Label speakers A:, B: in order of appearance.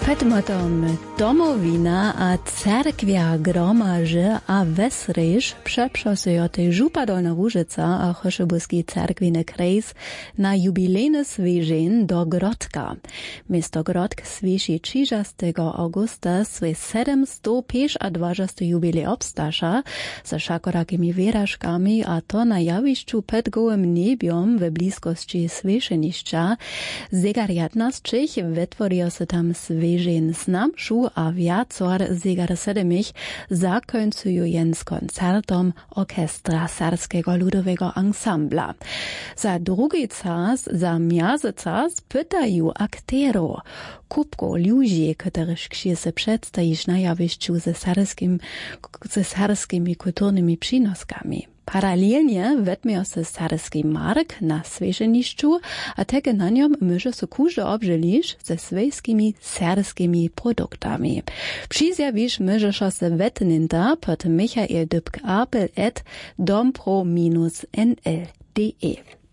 A: Predmetom domowina a cerkwia gromaže a vesrejš przeprzasują tej Župa Dolna Łużyca a Choszybuski cerkwiny krejs na jubilejny swieżeń do Grodka. Miasto Grodk swieży 30 augusta swój 725 jubilej obstasza ze szakorakimi wyrażkami, a to na jawiszczu pod gołym niebiom w bliskości swieżeniszcza. Zegar 11 wytworzył się tam swieżeń znamszu a wiacor zegar 7 zakońcują z koncertom Orkestra Serskiego Ludowego Ensembla. Za drugi czas, za miazy czas pytają akterów, kupko ludzi, których się przedstawisz na jawiszczu ze serskimi kulturnymi przynoskami. Paralelnie wetmieją się serski mark na swieżeniszczu, a tego na niom może się każdy obżylić ze swojskimi serskimi produktami. Przyzjawisz możesz się wetninta pod Michael Dybk-Apel @ dompro-nl.de.